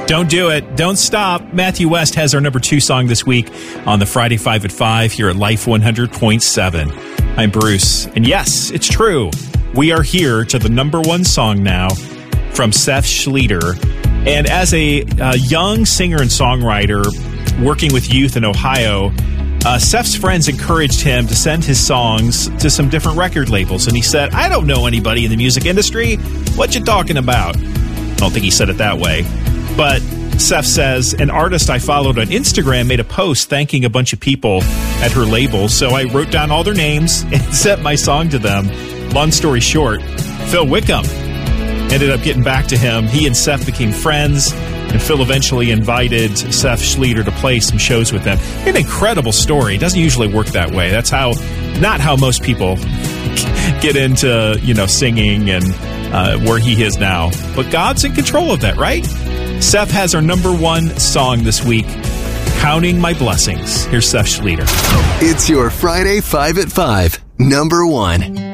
Don't do it. Don't stop. Matthew West has our number 2 song this week on the Friday 5 at 5 here at Life 100.7. I'm Bruce. And yes, it's true. We are here to the number 1 song now from Seth Schlueter. And as a young singer and songwriter working with youth in Ohio, Seth's friends encouraged him to send his songs to some different record labels. And he said, I don't know anybody in the music industry. What you talking about? I don't think he said it that way. But Seth says, an artist I followed on Instagram made a post thanking a bunch of people at her label. So I wrote down all their names and sent my song to them. Long story short, Phil Wickham ended up getting back to him. He and Seth became friends, and Phil eventually invited Seth Schlueter to play some shows with them. An incredible story. It doesn't usually work that way. That's not how most people get into, singing and where he is now. But God's in control of that, right? Seth has our number 1 song this week, Counting My Blessings. Here's Seth Schlueter. It's your Friday 5 at 5, number 1.